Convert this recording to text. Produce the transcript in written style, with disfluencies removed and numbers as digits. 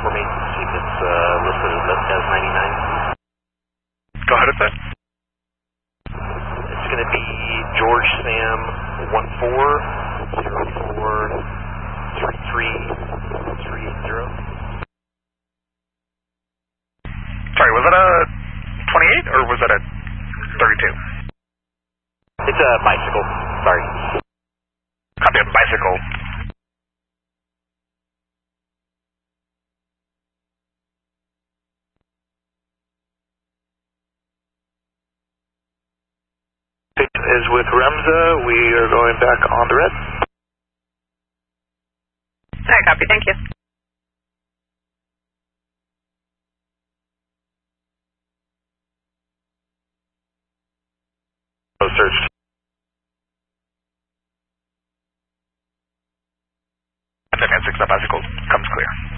for me, see if it's listed as 99. Go ahead with that. It's going to be George Sam 14043330. Sorry, was that a 28 or was that a 32? It's a bicycle. Sorry. Copy of bicycle. Is with Remza. We are going back on to red. Alright, copy. Thank you. Searched. And then 6 bicycle comes clear.